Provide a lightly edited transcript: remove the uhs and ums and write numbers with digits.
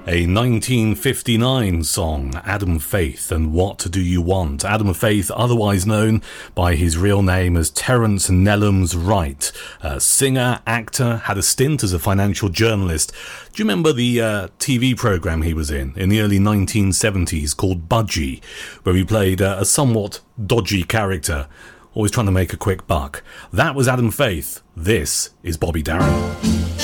A 1959 song, Adam Faith and What Do You Want? Adam Faith, otherwise known by his real name as Terence Nellums Wright, a singer, actor, had a stint as a financial journalist. Do you remember the TV program he was in the early 1970s called Budgie, where he played a somewhat dodgy character, always trying to make a quick buck? That was Adam Faith. This is Bobby Darin.